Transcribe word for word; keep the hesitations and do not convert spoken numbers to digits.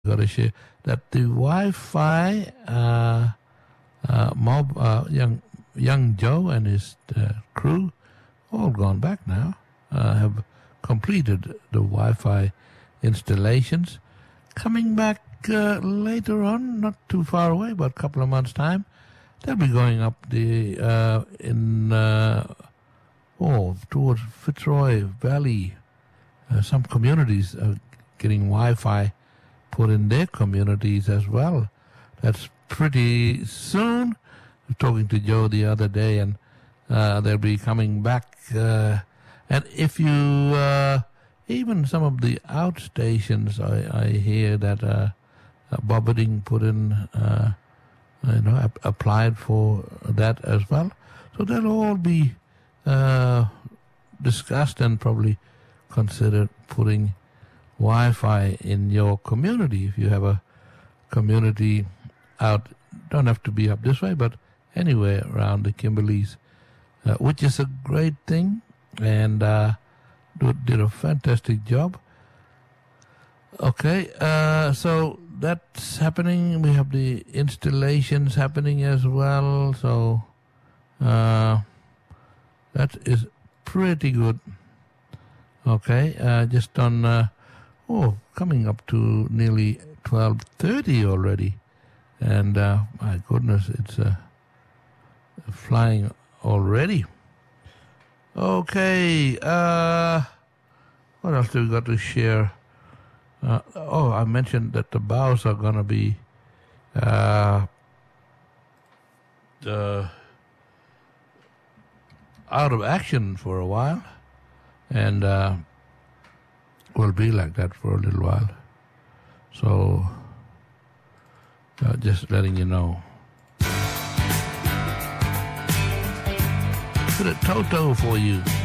got to share that the Wi-Fi uh, uh, mob, uh, young young Joe and his uh, crew, all gone back now, uh, have completed the Wi-Fi installations. Coming back uh, later on, not too far away, but a couple of months' time, they'll be going up the uh, in uh, oh towards Fitzroy Valley. Uh, some communities are getting Wi-Fi put in their communities as well. That's pretty soon. I was talking to Joe the other day, and uh, they'll be coming back. Uh, and if you, uh, even some of the outstations, I, I hear that uh, uh, Bobberding put in, uh, you know, ap- applied for that as well. So they'll all be uh, discussed and probably considered putting Wi-Fi in your community. If you have a community out, don't have to be up this way, but anywhere around the Kimberleys, uh, which is a great thing, and uh, did a fantastic job. Okay, uh, so that's happening. We have the installations happening as well, so uh, that is pretty good. Okay, uh, just on, uh, oh, coming up to nearly twelve thirty already. And, uh, my goodness, it's uh, flying already. Okay, uh, what else do we got to share? Uh, oh, I mentioned that the bows are going to be uh, uh, out of action for a while. And uh, will be like that for a little while. So, uh, just letting you know. Put a Toto for you.